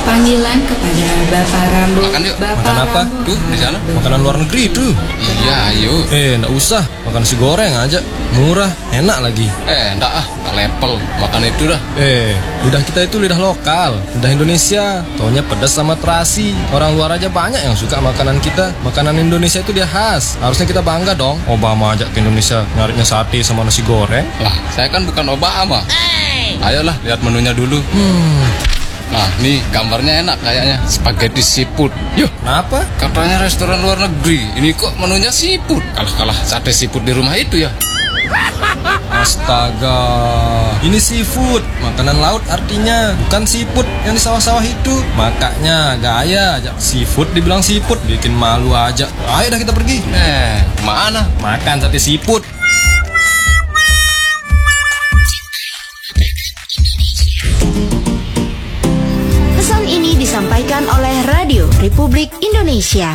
Panggilan kepada Bapak Rambo. Makan yuk. Bapak Makan apa? Rambo. Tuh, di sana. Makanan luar negeri itu. Iya, ayo. Nggak usah. Makan nasi goreng aja. Murah, enak lagi. Enggak ah, tak level. Makan itu dah. Lidah kita itu lidah lokal. Lidah Indonesia. Taunya pedas sama terasi. Orang luar aja banyak yang suka makanan kita. Makanan Indonesia itu dia khas. Harusnya kita bangga dong. Obama ajak ke Indonesia nyarinya sate sama nasi goreng. Lah, saya kan bukan Obama. Ayolah, lihat menunya dulu. Nah, nih gambarnya enak kayaknya. Spaghetti seafood. Yuk, Kenapa? katanya restoran luar negeri. Ini kok menunya seafood. Kalah sate seafood di rumah itu ya. Astaga, ini seafood, makanan laut artinya, bukan seafood yang di sawah-sawah itu. Makanya gaya aja seafood dibilang seafood, bikin malu aja. Ayo dah kita pergi. Kemana? Makan sate seafood. Pesan ini disampaikan oleh Radio Republik Indonesia.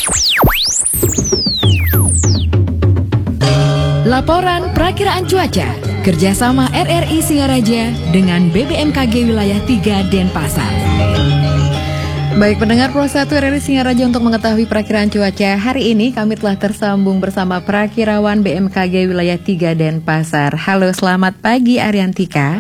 Laporan Perakiraan Cuaca kerjasama RRI Singaraja dengan BBMKG Wilayah 3 Denpasar. Baik pendengar Pro 1 RRI Singaraja, untuk mengetahui perakiraan cuaca hari ini kami telah tersambung bersama Perakirawan BMKG Wilayah 3 Denpasar. Halo, selamat pagi Ariantika.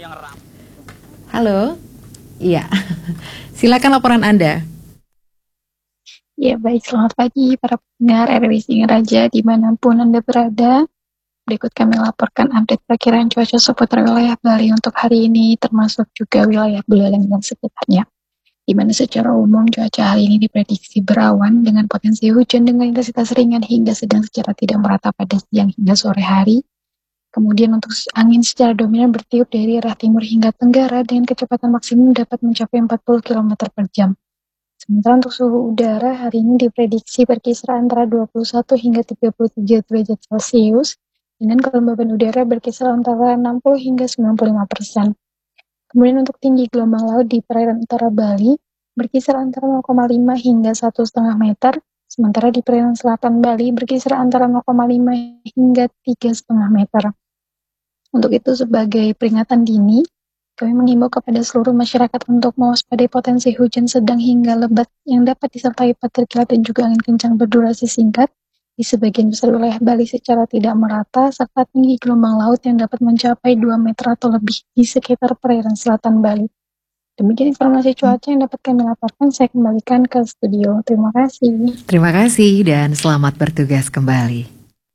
Halo. Iya. Silakan laporan Anda. Ya baik, selamat pagi para pendengar RRI Singaraja dimanapun Anda berada. Berikut kami laporkan update perkiraan cuaca seputar wilayah Bali untuk hari ini, termasuk juga wilayah Buleleng dan sekitarnya. Di mana secara umum cuaca hari ini diprediksi berawan dengan potensi hujan dengan intensitas ringan hingga sedang secara tidak merata pada siang hingga sore hari. Kemudian untuk angin secara dominan bertiup dari arah timur hingga tenggara dengan kecepatan maksimum dapat mencapai 40 km per jam. Sementara untuk suhu udara hari ini diprediksi berkisar antara 21 hingga 33 derajat Celcius dengan kelembaban udara berkisar antara 60 hingga 95%. Kemudian untuk tinggi gelombang laut di perairan utara Bali berkisar antara 0,5 hingga 1,5 meter, sementara di perairan selatan Bali berkisar antara 0,5 hingga 3,5 meter. Untuk itu sebagai peringatan dini, kami menghimbau kepada seluruh masyarakat untuk mewaspadai potensi hujan sedang hingga lebat yang dapat disertai petir kilat dan juga angin kencang berdurasi singkat di sebagian besar wilayah Bali secara tidak merata, serta tinggi gelombang laut yang dapat mencapai 2 meter atau lebih di sekitar perairan selatan Bali. Demikian informasi cuaca yang dapat kami laporkan, saya kembalikan ke studio. Terima kasih. Terima kasih dan selamat bertugas kembali.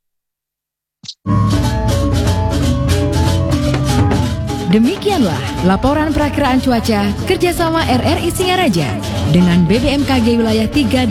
Demikianlah laporan perakiraan cuaca kerjasama RRI Singaraja dengan BBMKG Wilayah 3